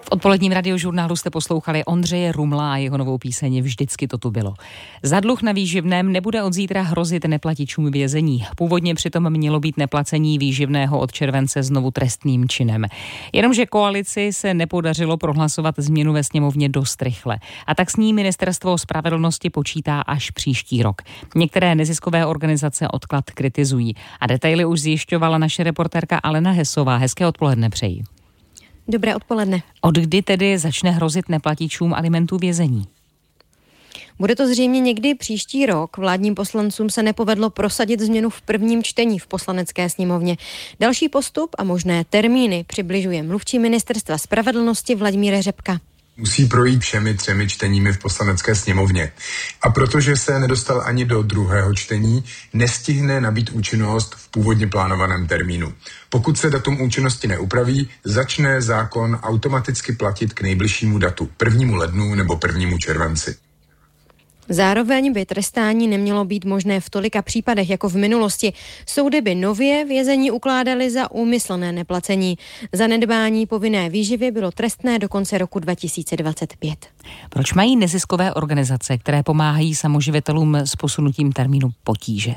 Odpoledním radiožurnálu jste poslouchali Ondřeje Rumla a jeho novou píseň Vždycky to tu bylo. Za dluh na výživném nebude od zítra hrozit neplatičům vězení. Původně přitom mělo být neplacení výživného od července znovu trestným činem. Jenomže koalici se nepodařilo prohlasovat změnu ve sněmovně dost rychle. A tak s ní Ministerstvo spravedlnosti počítá až příští rok. Některé neziskové organizace odklad kritizují. A detaily už zjišťovala naše reportérka Alena Hesová. Hezké odpoledne přeji. Dobré odpoledne. Od kdy tedy začne hrozit neplatičům alimentů vězení? Bude to zřejmě někdy příští rok. Vládním poslancům se nepovedlo prosadit změnu v prvním čtení v Poslanecké sněmovně. Další postup a možné termíny přibližuje mluvčí Ministerstva spravedlnosti Vladimír Řepka. Musí projít všemi 3 čteními v Poslanecké sněmovně. A protože se nedostal ani do druhého čtení, nestihne nabýt účinnost v původně plánovaném termínu. Pokud se datum účinnosti neupraví, začne zákon automaticky platit k nejbližšímu datu, 1. lednu nebo 1. červenci. Zároveň by trestání nemělo být možné v tolika případech jako v minulosti. Soudy by nově vězení ukládaly za úmyslné neplacení. Zanedbání povinné výživy bylo trestné do konce roku 2025. Proč mají neziskové organizace, které pomáhají samoživitelům s posunutím termínu, potíže?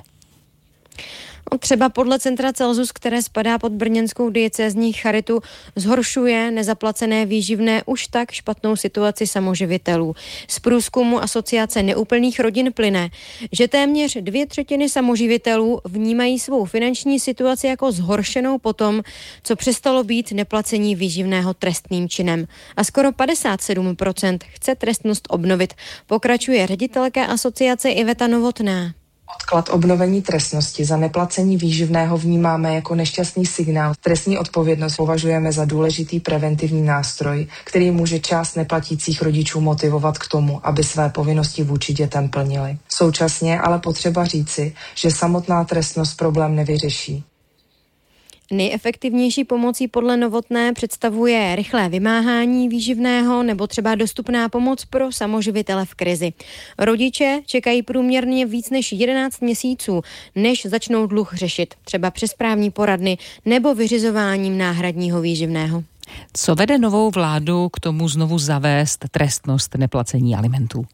Třeba podle Centra Celsus, které spadá pod brněnskou diecézní charitu, zhoršuje nezaplacené výživné už tak špatnou situaci samoživitelů. Z průzkumu Asociace neúplných rodin plyne, že téměř 2/3 samoživitelů vnímají svou finanční situaci jako zhoršenou potom, co přestalo být neplacení výživného trestným činem. A skoro 57% chce trestnost obnovit, pokračuje ředitelka asociace Iveta Novotná. Odklad obnovení trestnosti za neplacení výživného vnímáme jako nešťastný signál. Trestní odpovědnost považujeme za důležitý preventivní nástroj, který může část neplatících rodičů motivovat k tomu, aby své povinnosti vůči dětem plnili. Současně ale potřeba říci, že samotná trestnost problém nevyřeší. Nejefektivnější pomocí podle Novotné představuje rychlé vymáhání výživného nebo třeba dostupná pomoc pro samoživitele v krizi. Rodiče čekají průměrně víc než 11 měsíců, než začnou dluh řešit, třeba přes správní poradny nebo vyřizováním náhradního výživného. Co vede novou vládu k tomu znovu zavést trestnost neplacení alimentů?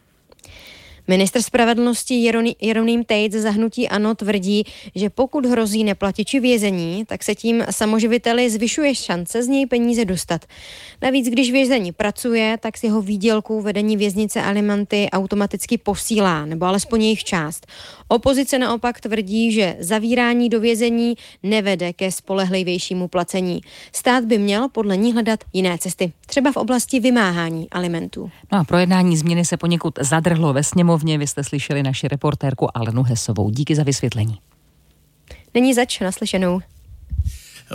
Ministr spravedlnosti Jeroným Tejc za hnutí ANO tvrdí, že pokud hrozí neplatiči vězení, tak se tím samoživiteli zvyšuje šance z něj peníze dostat. Navíc, když vězení pracuje, tak z jeho výdělků vedení věznice alimenty automaticky posílá, nebo alespoň jejich část. Opozice naopak tvrdí, že zavírání do vězení nevede ke spolehlivějšímu placení. Stát by měl podle ní hledat jiné cesty, třeba v oblasti vymáhání alimentů. No a projednání změny se poněkud zadrhlo ve sněmovně. Vy jste slyšeli naši reportérku Alenu Hesovou. Díky za vysvětlení. Není zač, naslyšenou.